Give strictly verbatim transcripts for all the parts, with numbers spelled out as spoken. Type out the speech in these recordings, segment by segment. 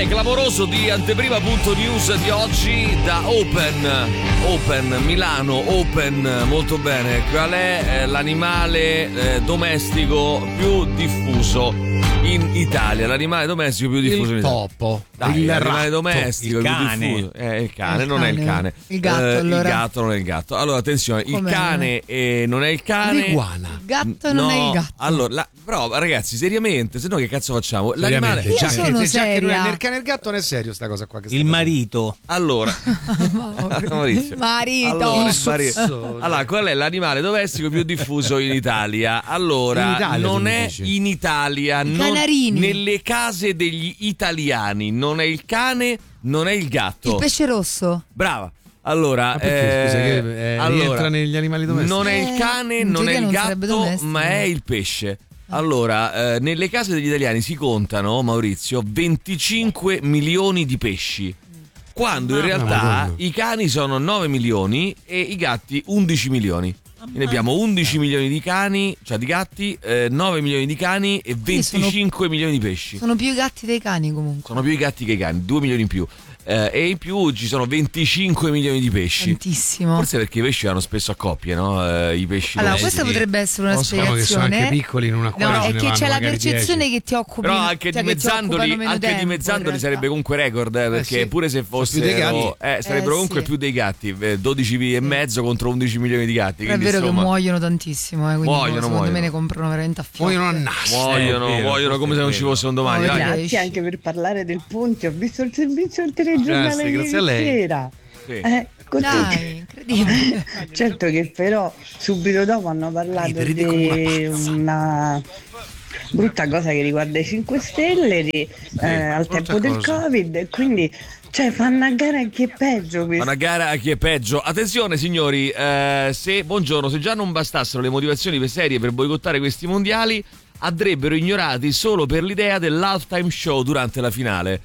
Bene, clamoroso di anteprima.news di oggi da Open. Open Milano, Open, molto bene. Qual è eh, l'animale eh, domestico più diffuso in Italia? L'animale domestico più diffuso il in Italia. topo. Dai, il l'animale ratto, domestico il più cane. diffuso. Eh, il cane, Il non cane. è il cane. Il gatto, Eh, allora. Il gatto non è il gatto. Allora, attenzione, il Com'è? cane eh, non è il cane. L'iguana. Il gatto No, non è il gatto. allora, la, però ragazzi, seriamente, se no che cazzo facciamo? L'animale. Io già, sono che, già che non è seria. né il cane e il gatto non è serio sta cosa qua che sta Il facendo. marito. Allora, Maurizio. Marito. Allora, Il Mari- sozzo. allora, qual è l'animale domestico più diffuso in Italia? Allora, In Italia, non tu è dici. in Italia, non- canarini. nelle case degli italiani. Non è il cane, non è il gatto. Il pesce rosso. Brava. Allora, Ma perché, eh, scusa, che, eh, allora, rientra negli animali domestici? non è il Eh, cane, in non è teoria il non sarebbe gatto, domestico. ma è il pesce. Allora, eh, nelle case degli italiani si contano, Maurizio, venticinque milioni di pesci, quando in Mamma realtà Madonna. i cani sono nove milioni e i gatti undici milioni. Quindi abbiamo undici milioni di cani, cioè di gatti, eh, nove milioni di cani e Quindi sono- venticinque milioni di pesci. Sono più i gatti dei cani comunque. Sono più i gatti che i cani, due milioni in più. Eh, e in più ci sono venticinque milioni di pesci. Tantissimo. Forse perché i pesci vanno spesso a coppie, no? Eh, I pesci Allora, domestici. questa potrebbe essere una Non sappiamo che sono spiegazione. anche piccoli in un acquario. No, ce è ne che vanno c'è la magari percezione dieci. che ti occupi. Però anche cioè che ti dimezzandoli, occupano meno anche tempo, dimezzandoli in realtà. sarebbe comunque record, eh, perché sì. pure se Sono fosse più dei gatti. eh, sarebbero Eh, comunque sì. più dei gatti, eh, dodici e mezzo contro undici milioni di gatti. Però è quindi, vero insomma, che muoiono tantissimo, eh, quindi Muoiono, secondo muoiono. me ne comprano veramente a fiocco. Muoiono a nastro. muoiono, Eh, è vero, muoiono come se non questo ci è fosse un domani. No, dai. vediamo. Grazie anche per parlare del ponte, ho visto il servizio del telegiornale Grazie, ieri grazie a lei. sera. Sì. Eh, così. Dai, incredibile. Certo che però subito dopo hanno parlato Ridere di come di pazza. una brutta cosa che riguarda i cinque Stelle di, eh, al brutta tempo del cosa. Covid e quindi cioè fanno a gara a chi è peggio questo. Una gara a chi è peggio. Attenzione signori, eh, se buongiorno, se già non bastassero le motivazioni per serie per boicottare questi mondiali, andrebbero ignorati solo per l'idea dell'halftime show durante la finale.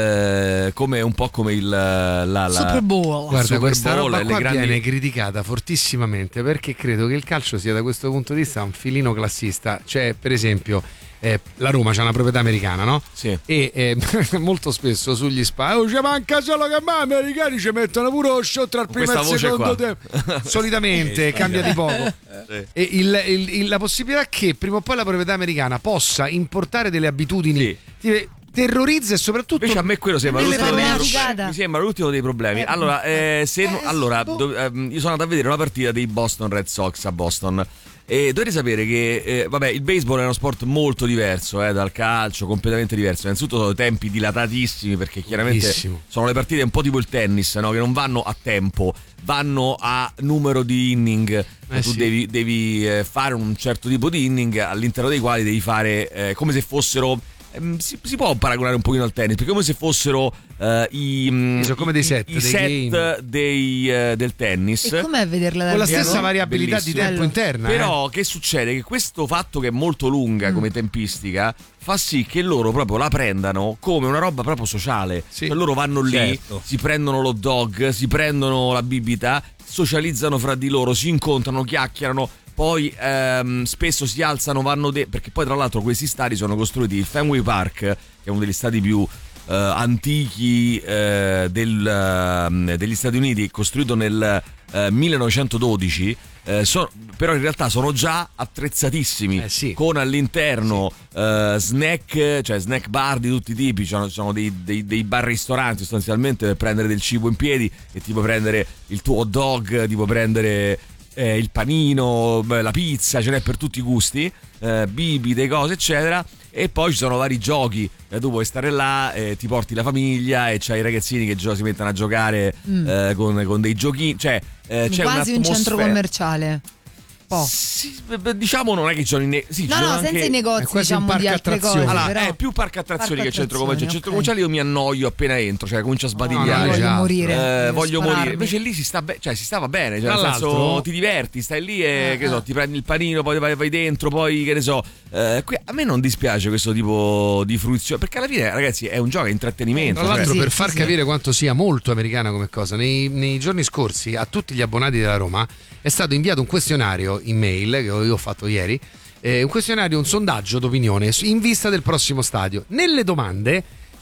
Eh, come un po' come il la, la, Super Bowl. Guarda, Super questa Bowl, roba le qua grandi- viene criticata fortissimamente perché credo che il calcio sia da questo punto di vista un filino classista. Cioè, per esempio, eh, la Roma c'ha una proprietà americana, no? Sì. E eh, molto spesso sugli spa oh, ci manca solo che ma gli americani ci mettono pure lo show tra il primo e Questa il voce secondo qua. tempo. Solitamente cambia di poco. Sì. E il- il- il- la possibilità che prima o poi la proprietà americana possa importare delle abitudini Sì. ti- terrorizza e soprattutto Invece a me quello sembra Delle l'ultimo dei problemi. problemi. Mi sembra l'ultimo dei problemi. Allora, eh, se no- allora do- ehm, io sono andato a vedere una partita dei Boston Red Sox a Boston. E dovete sapere che eh, vabbè, il baseball è uno sport molto diverso eh, dal calcio, completamente diverso. Innanzitutto sono tempi dilatatissimi perché chiaramente Bellissimo. sono le partite un po' tipo il tennis, no? Che non vanno a tempo, vanno a numero di inning. Eh tu sì. devi, devi eh, fare un certo tipo di inning all'interno dei quali devi fare eh, come se fossero ehm, si, si può paragonare un pochino al tennis perché come se fossero eh, i, mm, Sono come dei set, i dei set game. dei, eh, del tennis. E com'è vederla dal con la vivo? stessa variabilità Bellissimo. di tempo Bello. interna. Però che succede? Che questo fatto che è molto lunga Mm. come tempistica fa sì che loro proprio la prendano come una roba proprio sociale. Sì. Cioè loro vanno lì, Certo. si prendono l'hot dog, si prendono la bibita, socializzano fra di loro, si incontrano, chiacchierano. Poi ehm, spesso si alzano, vanno de- perché poi tra l'altro questi stadi sono costruiti. Il Fenway Park, che è uno degli stadi più eh, antichi eh, del, ehm, degli Stati Uniti, costruito nel eh, millenovecentododici, eh, so- però in realtà sono già attrezzatissimi, Eh sì. con all'interno eh, snack, cioè snack bar di tutti i tipi. Ci sono, ci sono dei, dei, dei bar ristoranti sostanzialmente per prendere del cibo in piedi e ti puoi prendere il tuo hot dog, ti puoi prendere eh, il panino, beh, la pizza, ce n'è per tutti i gusti, eh, bibite, cose eccetera. E poi ci sono vari giochi, eh, tu puoi stare là, eh, ti porti la famiglia e c'hai i ragazzini che gio- si mettono a giocare Mm. eh, con, con dei giochini, cioè eh, c'è Quasi un centro un'atmosfera- commerciale. Po'. Sì, beh, beh, diciamo non è che ci sono i ne- sì, ci No, sono no, anche- senza i è negozi, quasi un diciamo, parco di altre attrazioni. cose. Allora, però... è più parco attrazioni Parco che centro commerciale. Il centro ok. commerciale io mi annoio appena entro, cioè comincio a No, sbadigliare. no, voglio esatto. morire. Eh, devo voglio spararmi. morire. Invece lì si sta be- cioè si stava bene, cioè Tra nel senso l'altro- ti diverti, stai lì e Eh, che so, eh. ti prendi il panino, poi vai, vai dentro, poi che ne so. Eh, qui- a me non dispiace questo tipo di fruizione, perché alla fine, ragazzi, è un gioco, è intrattenimento. Tra l'altro, Sì, per sì, far sì. capire quanto sia molto americana come cosa, nei, nei giorni scorsi a tutti gli abbonati della Roma è stato inviato un questionario in mail che io ho fatto ieri, eh, un questionario, un sondaggio d'opinione in vista del prossimo stadio. Nelle domande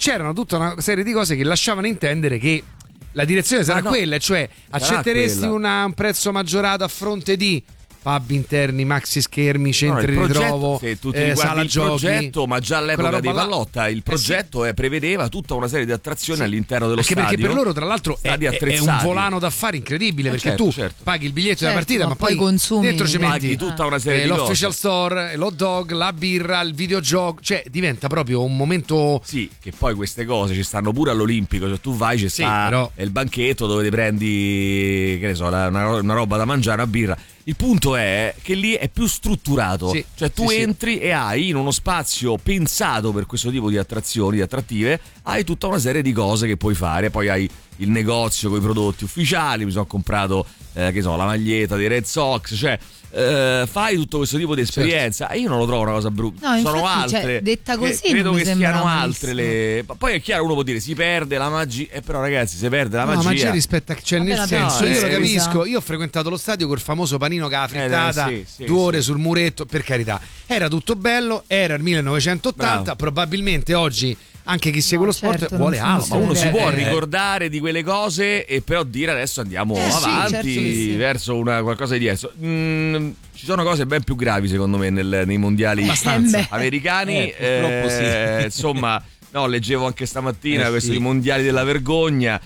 c'erano tutta una serie di cose che lasciavano intendere che la direzione sarà no, quella, cioè accetteresti quella. una, un prezzo maggiorato a fronte di pub interni, maxi schermi, centri no, di ritrovo, se tu ti eh, riguardi sala il giochi, progetto, ma già all'epoca di Pallotta il progetto eh sì. eh, prevedeva tutta una serie di attrazioni sì. all'interno dello perché, stadio. Perché per loro tra l'altro è, è un volano d'affari incredibile, eh perché certo, tu certo. paghi il biglietto certo, della partita, ma, ma poi poi consumi dentro ci metti paghi tutta una serie eh, di cose. l'official store, l'hot dog, la birra, il videogioco, cioè diventa proprio un momento. Sì, che poi queste cose ci stanno pure all'Olimpico, cioè tu vai, c'è Sì, sta però... il banchetto dove ti prendi, che ne so, una, una roba da mangiare, una birra. Il punto è che lì è più strutturato, sì, cioè tu sì, entri sì. e hai in uno spazio pensato per questo tipo di attrazioni, di attrattive, hai tutta una serie di cose che puoi fare, poi hai il negozio con i prodotti ufficiali, mi sono comprato eh, che so, la maglietta dei Red Sox, cioè eh, fai tutto questo tipo di esperienza e io non lo trovo una cosa brutta. No, sono infatti, altre, cioè, detta così credo non mi che sembra siano malissimo. altre le... poi è chiaro, uno può dire si perde la magia, eh, però ragazzi si perde la No, magia, magia rispetto a, cioè Vabbè, nel no, senso no, io eh, lo eh, capisco, io ho frequentato lo stadio col famoso panino che ha frittata eh, sì, sì, due ore sì. sul muretto, per carità era tutto bello, era il millenovecentottanta, Bravo. probabilmente oggi anche chi segue No, lo sport certo, vuole non altro, ma uno si Eh, può eh, ricordare di quelle cose e però dire adesso andiamo Eh, sì, avanti certo che sì. verso una, qualcosa di diverso. Mm, ci sono cose ben più gravi secondo me nel, nei mondiali Abbastanza. americani, Eh, purtroppo sì. eh, insomma no, leggevo anche stamattina Eh, questi sì. mondiali della vergogna,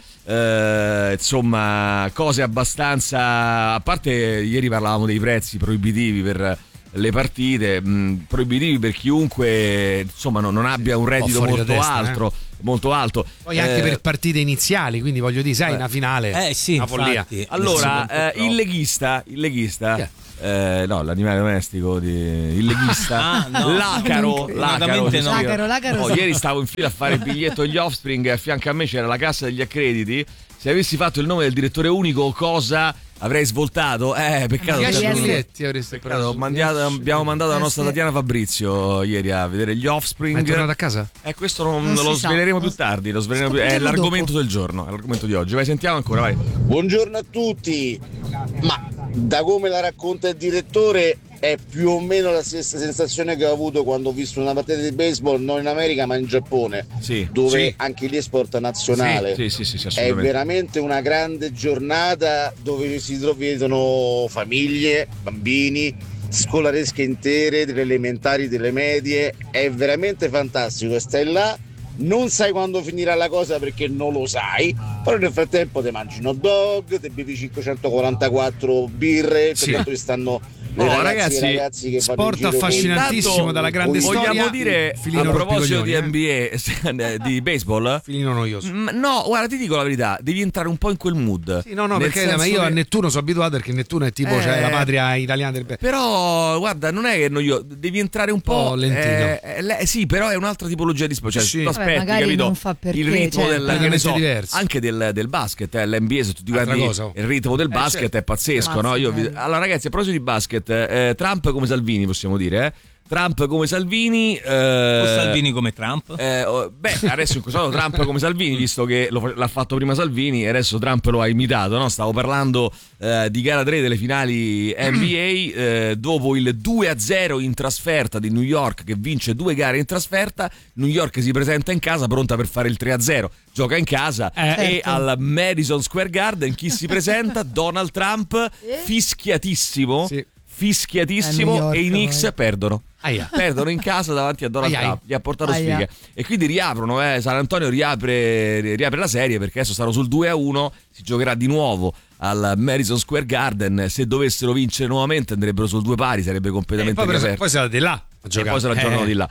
eh, insomma cose abbastanza, a parte ieri parlavamo dei prezzi proibitivi per le partite, mh, proibitivi per chiunque insomma non, non abbia un reddito fuori da molto testa, alto, molto alto. poi anche Eh, per partite iniziali, quindi voglio dire, sai, una finale, Eh sì, una follia. infatti. allora, Adesso eh, il leghista, il leghista, Chi eh, no, l'animale domestico, di, il leghista, Ah, no. l'acaro, l'acaro, Assolutamente no. si scrive. L'acaro, l'acaro Oh, so. ieri stavo in fila a fare il biglietto degli Offspring e a fianco a me c'era la cassa degli accrediti. Se avessi fatto il nome del direttore unico, cosa avrei svoltato? Eh, peccato. Magari Dieci che- essere- biglietti avreste peccato, preso. mandiato- abbiamo mandato la Eh, nostra sì. Tatiana Fabrizio ieri a vedere gli Offspring. Ma è tornato a casa? Eh, questo non, Non lo si sa. sveleremo Non più si- tardi, lo sveleremo più- è Scopriremo l'argomento dopo. del giorno, è l'argomento di oggi. Vai, sentiamo ancora, vai. Buongiorno a tutti, ma da come la racconta il direttore è più o meno la stessa sensazione che ho avuto quando ho visto una partita di baseball non in America ma in Giappone, Sì, dove sì. anche lì è sport nazionale. Sì, sì, sì, sì, È assolutamente. veramente una grande giornata dove si vedono famiglie, bambini, scolaresche intere, delle elementari, delle medie. È veramente fantastico. Stai là, non sai quando finirà la cosa perché non lo sai, però nel frattempo ti mangi un hot dog, ti bevi cinquecentoquarantaquattro birre, Sì. perché poi stanno le Oh, ragazze ragazzi, e i ragazzi che fanno Sport in giro con- affascinantissimo Intanto, dalla grande vogliamo storia. Vogliamo dire Filino a proposito di rompicoglioni, N B A, di baseball? Filino noioso. Mm, No, guarda, ti dico la verità, devi entrare un po' in quel mood. Sì, no, no, Nel perché ma senso io a che- Nettuno sono abituato perché Nettuno è tipo Eh. cioè, la patria italiana del be- Però, guarda, non è che io devi entrare un po'. po' lentino. eh, eh, le- sì, però è un'altra tipologia di sport. Cioè, Sì. tu Vabbè, aspetti, magari capito? non fa per il te, ritmo cioè, del che ne completamente so, diverso. anche del, del basket, eh, l'N B A, se tu ti Altra guardi cosa, oh. il ritmo del basket certo. è pazzesco, Mazza, no? Io vi- bello. allora, ragazzi, a proposito di basket, eh, Trump come Salvini, possiamo dire, eh? Trump come Salvini. eh, O Salvini come Trump? eh, oh, beh, adesso in questo caso Trump come Salvini, visto che lo- l'ha fatto prima Salvini e adesso Trump lo ha imitato, no? Stavo parlando eh, di gara tre delle finali N B A, eh, dopo il due a zero in trasferta di New York, che vince due gare in trasferta. New York si presenta in casa pronta per fare il tre a zero, gioca in casa Eh, e certo. al Madison Square Garden chi si presenta? Donald Trump, fischiatissimo, Sì. fischiatissimo, Eh, New York, e i Knicks poi. perdono. Aia. Perdono in casa davanti a Donald Ai ai. Trump, gli ha portato Aia. sfighe e quindi riaprono, eh. San Antonio riapre, riapre la serie perché adesso stanno sul due a uno, si giocherà di nuovo al Madison Square Garden. Se dovessero vincere nuovamente andrebbero sul due pari, sarebbe E completamente poi, riaperto. poi sarà di là a E giocare. poi se la giocano Eh. di là.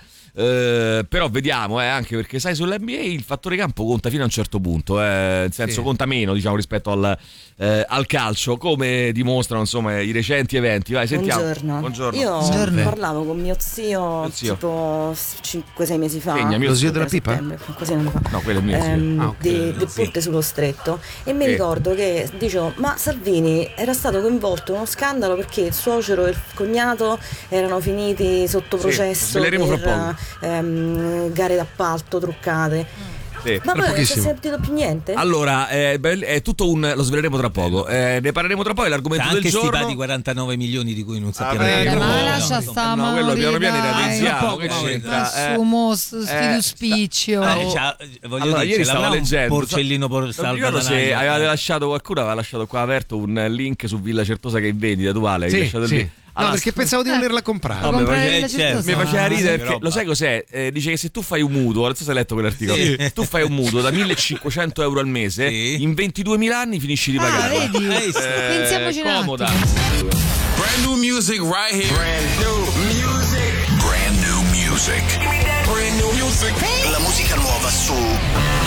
Eh, però vediamo, eh, anche perché sai, sull'N B A il fattore campo conta fino a un certo punto, eh, nel senso Sì. conta meno, diciamo, rispetto al, eh, al calcio, come dimostrano insomma i recenti eventi. Vai, sentiamo. Buongiorno. Buongiorno. Io Salve. parlavo con mio zio, Tuo zio. tipo cinque sei mesi fa. Segna, mio Lo zio della settembre, pipa? settembre, Così anni fa. No, quello è mio zio. Ehm, Ah, ok. di, di Sì. Ponte sullo Stretto. E mi Sì. ricordo che dicevo, ma Salvini era stato coinvolto in uno scandalo perché il suocero e il cognato erano finiti sotto Sì, processo sveleremo per fra poco. ehm, gare d'appalto truccate. Sì. Ma poi non si è pochissimo. sentito più niente? Allora, è, bell- è tutto un. Lo sveleremo tra poco. Eh, ne parleremo tra poi. L'argomento Anche del giorno. stipati quarantanove milioni di cui non sappiamo Ah, niente. beh, Ma no, lascia no, sta no, quello piano piano dai. realizziamo, che Ma c'entra? Eh, Assumo sti eh, di spiccio. Eh, c'ha- voglio Allora, dire, ieri ce stavo l'avrà un leggendo. porcellino por- Non mi ricordo se salvadanaio. avevate lasciato qualcuno, aveva lasciato qua aperto un link su Villa Certosa che è in vendita, tu Vale, hai Sì, lasciato sì. lì. No, Allora, perché pensavo di Eh. volerla comprare. Vabbè, Comprare perché- la eh, certo. certosa. mi faceva ridere che perché roba. lo sai cos'è? Eh, dice che se tu fai un mutuo, non so se hai letto quell'articolo, Sì. se tu fai un mutuo da millecinquecento euro al mese, Sì. in ventiduemila anni finisci di Ah, pagare. vedi? Eh, sì. Pensiamoci un comoda. attimo. Brand new music right here. Brand new music. Brand new music. Brand new music. La musica nuova su